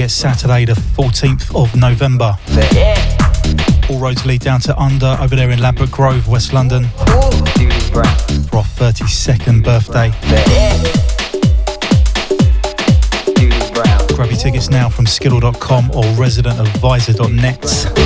Target Saturday the 14th of November. All roads lead down to Under over there in Ladbroke Grove, West London, for our 32nd birthday. Grab your tickets now from skiddle.com or residentadvisor.net.